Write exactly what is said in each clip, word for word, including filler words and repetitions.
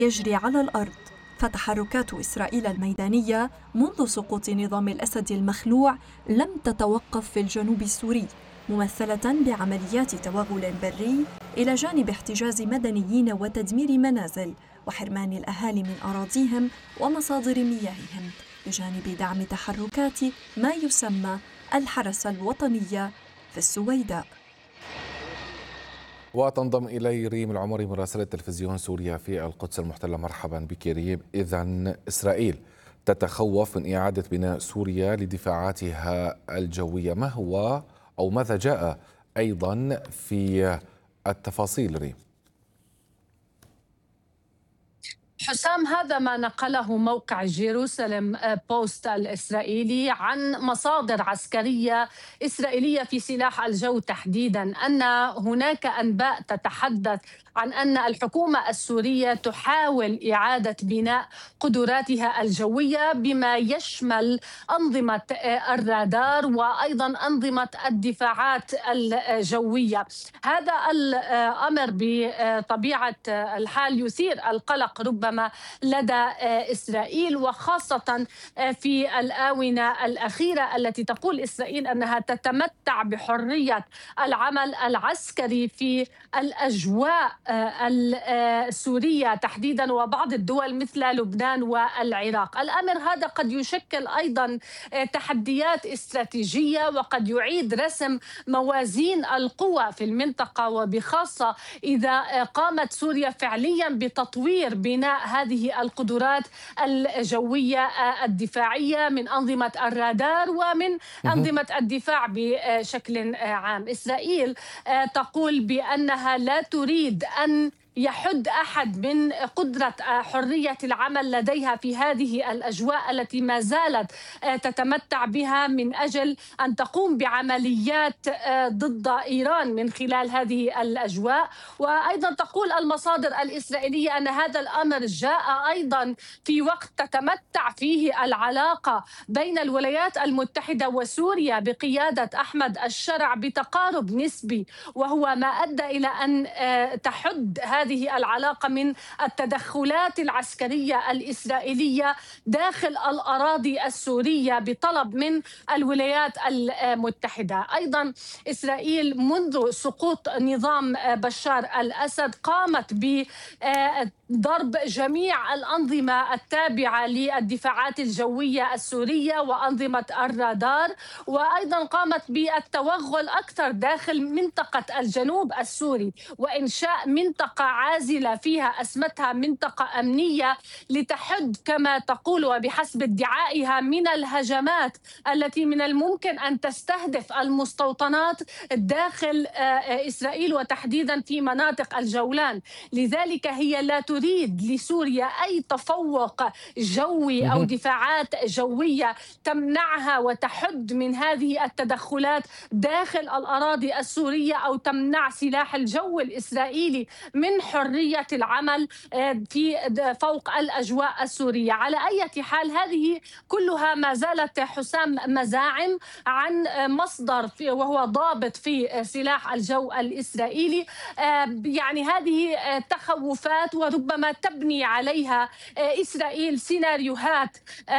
يجري على الأرض. فتحركات إسرائيل الميدانية منذ سقوط نظام الأسد المخلوع لم تتوقف في الجنوب السوري، ممثلة بعمليات توغل بري إلى جانب احتجاز مدنيين وتدمير منازل وحرمان الأهالي من أراضيهم ومصادر مياههم، بجانب دعم تحركات ما يسمى الحرس الوطنية في السويداء. وتنضم إلي ريم العمري مراسلة تلفزيون سوريا في القدس المحتلة. مرحبا بك ريم. إذن إسرائيل تتخوف من إعادة بناء سوريا لدفاعاتها الجوية، ما هو أو ماذا جاء أيضا في التفاصيل ريم؟ حسام، هذا ما نقله موقع جيروسالم بوست الإسرائيلي عن مصادر عسكرية إسرائيلية في سلاح الجو تحديدا، أن هناك أنباء تتحدث عن أن الحكومة السورية تحاول إعادة بناء قدراتها الجوية بما يشمل أنظمة الرادار وأيضا أنظمة الدفاعات الجوية. هذا الأمر بطبيعة الحال يثير القلق ربما لدى إسرائيل، وخاصة في الآونة الأخيرة التي تقول إسرائيل أنها تتمتع بحرية العمل العسكري في الأجواء السورية تحديدا وبعض الدول مثل لبنان والعراق. الأمر هذا قد يشكل أيضا تحديات استراتيجية وقد يعيد رسم موازين القوى في المنطقة، وبخاصة إذا قامت سوريا فعليا بتطوير بناء هذه القدرات الجوية الدفاعية من أنظمة الرادار ومن أنظمة الدفاع بشكل عام. إسرائيل تقول بأنها لا تريد أن يحد أحد من قدرة حرية العمل لديها في هذه الأجواء التي ما زالت تتمتع بها من أجل أن تقوم بعمليات ضد إيران من خلال هذه الأجواء. وأيضا تقول المصادر الإسرائيلية أن هذا الأمر جاء أيضا في وقت تتمتع فيه العلاقة بين الولايات المتحدة وسوريا بقيادة أحمد الشرع بتقارب نسبي، وهو ما أدى إلى أن تحد هذه العلاقة من التدخلات العسكرية الإسرائيلية داخل الأراضي السورية بطلب من الولايات المتحدة. أيضا إسرائيل منذ سقوط نظام بشار الأسد قامت بضرب جميع الأنظمة التابعة للدفاعات الجوية السورية وأنظمة الرادار، وأيضا قامت بالتوغل أكثر داخل منطقة الجنوب السوري وإنشاء منطقة عازلة فيها أسمتها منطقة أمنية لتحد كما تقول وبحسب ادعائها من الهجمات التي من الممكن أن تستهدف المستوطنات داخل إسرائيل وتحديدا في مناطق الجولان. لذلك هي لا تريد لسوريا أي تفوق جوي أو دفاعات جوية تمنعها وتحد من هذه التدخلات داخل الأراضي السورية أو تمنع سلاح الجو الإسرائيلي من حرية العمل في فوق الأجواء السورية. على أي حال هذه كلها ما زالت حسام مزاعم عن مصدر وهو ضابط في سلاح الجو الإسرائيلي. يعني هذه تخوفات وربما تبني عليها إسرائيل سيناريوهات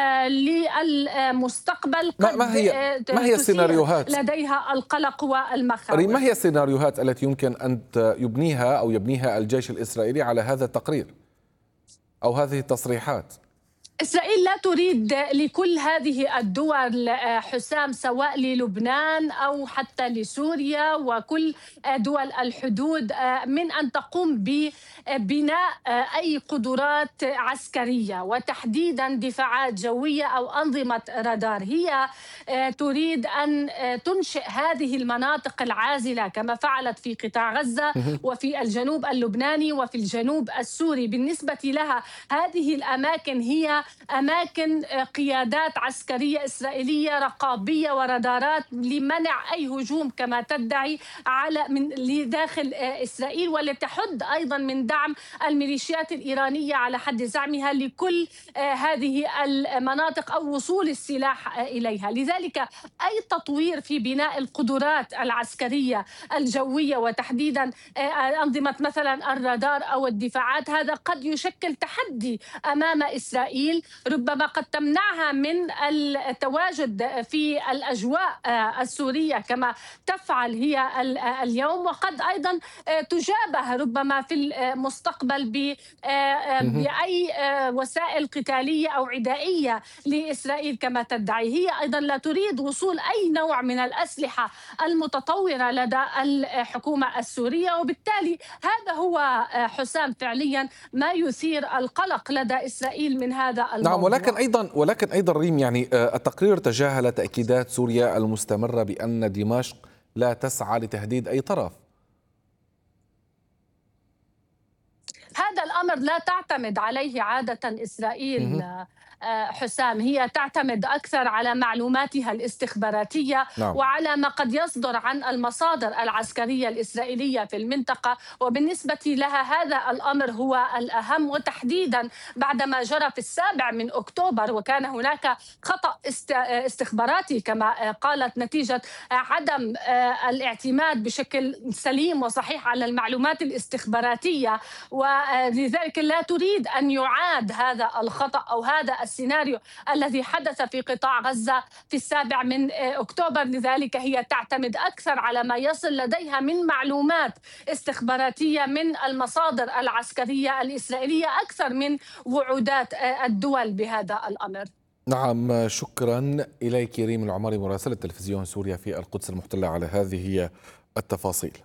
للمستقبل قد ما هي ما هي السيناريوهات لديها القلق والمخاوف. ما هي السيناريوهات التي يمكن أن يبنيها أو يبنيها الجيش الإسرائيلي على هذا التقرير أو هذه التصريحات؟ إسرائيل لا تريد لكل هذه الدول حسام، سواء للبنان أو حتى لسوريا وكل دول الحدود، من أن تقوم ببناء أي قدرات عسكرية وتحديدا دفاعات جوية أو أنظمة رادار. هي تريد أن تنشئ هذه المناطق العازلة كما فعلت في قطاع غزة وفي الجنوب اللبناني وفي الجنوب السوري. بالنسبة لها هذه الأماكن هي أماكن قيادات عسكرية إسرائيلية رقابية ورادارات لمنع أي هجوم كما تدعي على من لداخل إسرائيل، ولتحد أيضا من دعم الميليشيات الإيرانية على حد زعمها لكل هذه المناطق أو وصول السلاح إليها. لذلك أي تطوير في بناء القدرات العسكرية الجوية وتحديدا أنظمة مثلا الرادار أو الدفاعات، هذا قد يشكل تحدي أمام إسرائيل، ربما قد تمنعها من التواجد في الأجواء السورية كما تفعل هي اليوم، وقد أيضا تجابه ربما في المستقبل بأي وسائل قتالية أو عدائية لإسرائيل كما تدعي. هي أيضا لا تريد وصول أي نوع من الأسلحة المتطورة لدى الحكومة السورية، وبالتالي هذا هو حسام فعليا ما يثير القلق لدى إسرائيل من هذا الموضوع. نعم، ولكن أيضا ولكن أيضا ريم، يعني التقرير تجاهل تأكيدات سوريا المستمرة بأن دمشق لا تسعى لتهديد أي طرف. هذا الأمر لا تعتمد عليه عادة إسرائيل حسام، هي تعتمد أكثر على معلوماتها الاستخباراتية نعم. وعلى ما قد يصدر عن المصادر العسكرية الإسرائيلية في المنطقة، وبالنسبة لها هذا الأمر هو الأهم، وتحديدا بعدما جرى في السابع من أكتوبر وكان هناك خطأ استخباراتي كما قالت نتيجة عدم الاعتماد بشكل سليم وصحيح على المعلومات الاستخباراتية، ولذلك لا تريد أن يعاد هذا الخطأ أو هذا السيناريو الذي حدث في قطاع غزة في السابع من أكتوبر. لذلك هي تعتمد أكثر على ما يصل لديها من معلومات استخباراتية من المصادر العسكرية الإسرائيلية أكثر من وعودات الدول بهذا الأمر. نعم، شكرا إليك ريم العمري مراسلة تلفزيون سوريا في القدس المحتلة على هذه التفاصيل.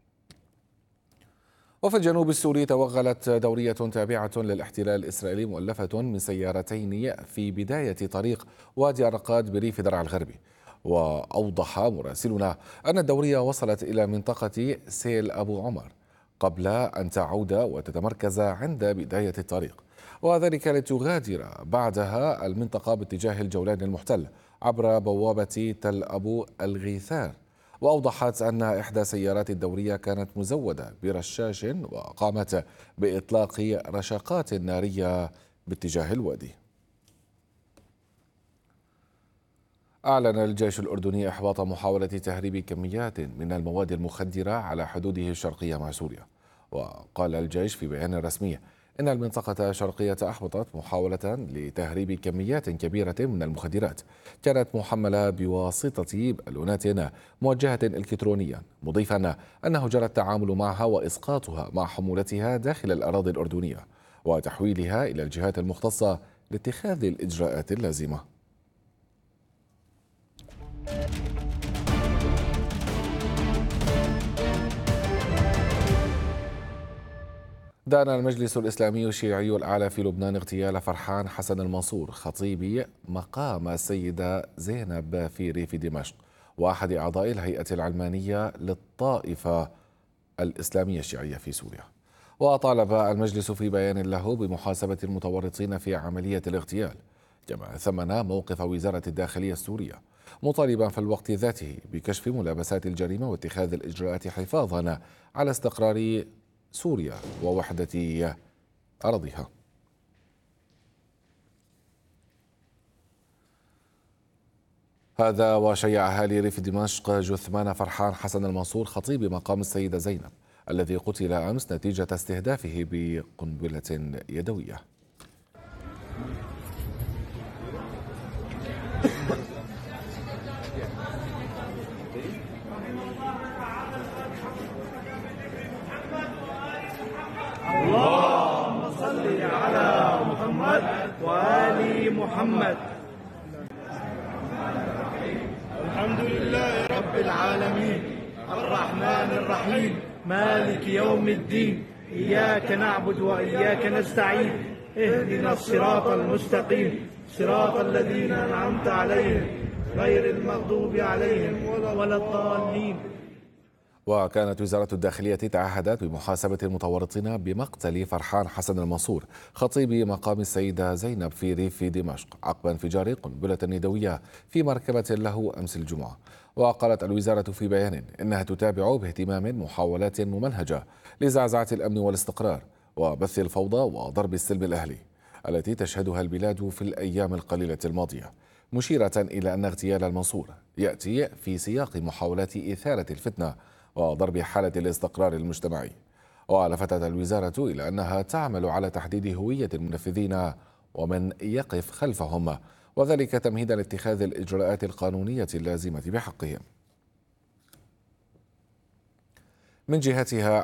وفي الجنوب السوري توغلت دورية تابعة للاحتلال الإسرائيلي مؤلفة من سيارتين في بداية طريق وادي الرقاد بريف درعا الغربي. وأوضح مراسلنا أن الدورية وصلت إلى منطقة سيل أبو عمر قبل أن تعود وتتمركز عند بداية الطريق، وذلك لتغادر بعدها المنطقة باتجاه الجولان المحتل عبر بوابة تل أبو الغيثار. وأوضحت أن إحدى سيارات الدورية كانت مزودة برشاش وقامت بإطلاق رشقات نارية باتجاه الوادي. أعلن الجيش الأردني إحباط محاولة تهريب كميات من المواد المخدرة على حدوده الشرقية مع سوريا. وقال الجيش في بيان رسمي إن المنطقة الشرقية أحبطت محاولة لتهريب كميات كبيرة من المخدرات كانت محملة بواسطة بالونات موجهة إلكترونيا، مضيفا أنه جرى التعامل معها وإسقاطها مع حمولتها داخل الأراضي الأردنية وتحويلها إلى الجهات المختصة لاتخاذ الإجراءات اللازمة. دان المجلس الإسلامي الشيعي الأعلى في لبنان اغتيال فرحان حسن المنصور خطيب مقام السيدة زينب في ريف دمشق وأحد أعضاء الهيئة العلمانية للطائفة الإسلامية الشيعية في سوريا. وطالب المجلس في بيان له بمحاسبة المتورطين في عملية الاغتيال، كما ثمن موقف وزارة الداخلية السورية، مطالبا في الوقت ذاته بكشف ملابسات الجريمة واتخاذ الإجراءات حفاظا على استقرار سوريا ووحدة أرضها. هذا وشيع أهالي ريف دمشق جثمان فرحان حسن المنصور خطيب مقام السيدة زينب الذي قتل أمس نتيجة استهدافه بقنبلة يدوية. اللهم صل على محمد وآل محمد. الحمد لله رب العالمين الرحمن الرحيم مالك يوم الدين، إياك نعبد وإياك نستعين، اهدنا الصراط المستقيم صراط الذين أنعمت عليهم غير المغضوب عليهم ولا الضالين. وكانت وزارة الداخلية تعهدت بمحاسبة المتورطين بمقتل فرحان حسن المنصور خطيب مقام السيدة زينب في ريف دمشق عقب انفجار قنبلة ندوية في مركبة له أمس الجمعة. وقالت الوزارة في بيان إنها تتابع باهتمام محاولات ممنهجة لزعزعة الأمن والاستقرار وبث الفوضى وضرب السلم الأهلي التي تشهدها البلاد في الأيام القليلة الماضية، مشيرة إلى أن اغتيال المنصور يأتي في سياق محاولات إثارة الفتنة وضرب حالة الاستقرار المجتمعي. ولفتت الوزارة إلى أنها تعمل على تحديد هوية المنفذين ومن يقف خلفهم، وذلك تمهيدا لاتخاذ الإجراءات القانونية اللازمة بحقهم. من جهتها